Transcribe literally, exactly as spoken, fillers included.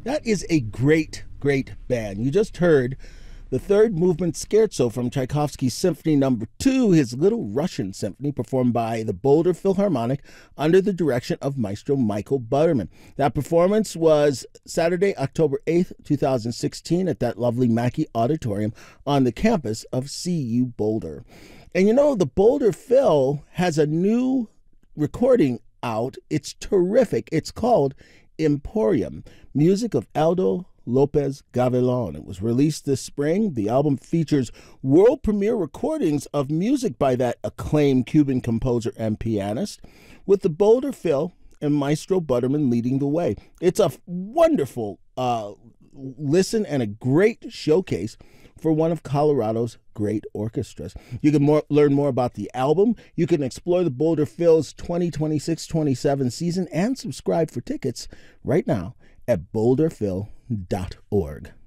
That is a great, great band. You just heard the third movement scherzo from Tchaikovsky's Symphony Number Two, his Little Russian Symphony, performed by the Boulder Philharmonic under the direction of Maestro Michael Butterman. That performance was Saturday, October eighth, two thousand sixteen, at that lovely Mackey Auditorium on the campus of C U Boulder. And you know, the Boulder Phil has a new recording out. It's terrific. It's called Emporium, music of Aldo Lopez Gavilon. It was released this spring. The album features world premiere recordings of music by that acclaimed Cuban composer and pianist, with the Boulder Phil and Maestro Butterman leading the way. It's a wonderful uh, listen and a great showcase for one of Colorado's great orchestras. You can more, learn more about the album. You can explore the Boulder Phil's twenty twenty-six twenty-seven season and subscribe for tickets right now at boulder phil dot org.